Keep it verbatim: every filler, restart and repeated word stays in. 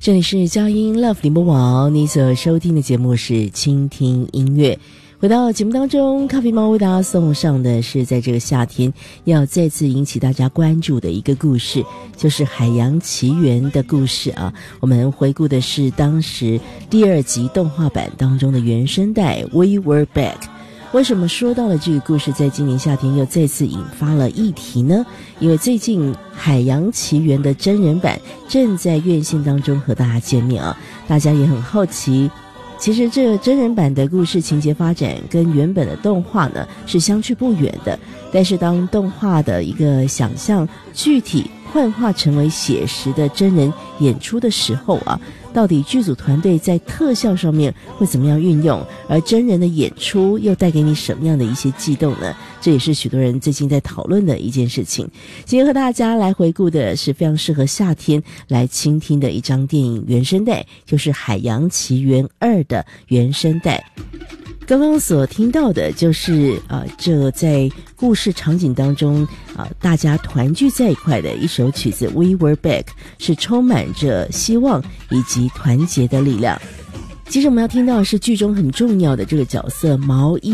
这里是佳音 Love 联播网，你所收听的节目是倾听音乐。回到节目当中，咖啡猫为大家送上的是在这个夏天要再次引起大家关注的一个故事，就是《海洋奇缘》的故事啊。我们回顾的是当时第二集动画版当中的原声带 We Were Back。为什么说到了这个故事在今年夏天又再次引发了议题呢？因为最近《海洋奇缘》的真人版正在院线当中和大家见面啊，大家也很好奇，其实这真人版的故事情节发展跟原本的动画呢是相去不远的，但是当动画的一个想象具体幻化成为写实的真人演出的时候啊，到底剧组团队在特效上面会怎么样运用，而真人的演出又带给你什么样的一些悸动呢？这也是许多人最近在讨论的一件事情。今天和大家来回顾的是非常适合夏天来倾听的一张电影原声带，就是《海洋奇缘二》的原声带。刚刚所听到的就是啊、呃，这在故事场景当中啊、呃，大家团聚在一块的一首曲子《We Were Back》，是充满着希望以及团结的力量。其实我们要听到的是剧中很重要的这个角色毛衣